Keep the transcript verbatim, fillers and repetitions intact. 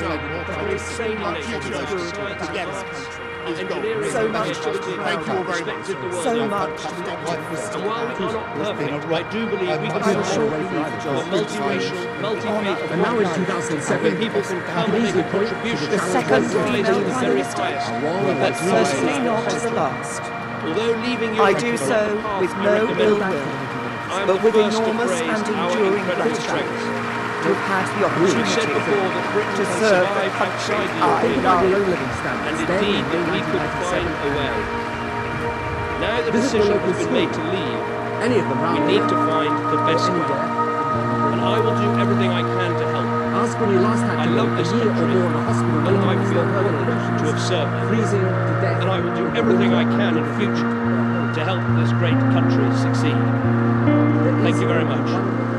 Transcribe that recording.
So much to be Thank you all very much. So much. And while we are not perfect, I do believe we can I'm solve sure a multiracial, multi-faith, And now in two thousand seven, where people can come and make a contribution The second to rise to female the Prime very Minister, highest. but certainly not the last. Although leaving I Europe do is so not the path with I no recommend, ill will, I am but the with first to enormous praise and our enduring incredible gratitude strengths. to have had the We said opportunity before that Britain to can serve the survive country outside the I European love. Union, low living standards. and Then indeed in that we could find a way. Now the Visit decision your has local been made to leave, Any of them we round need here, to find the best way. anywhere. And I will do everything I can to help. Ask when you last had I to love live this a year or country, more in a hospital and I waiting feel for further honored conditions, to have served it. freezing to death. And I will do everything I can in future to help this great country succeed. There Thank is you very much. one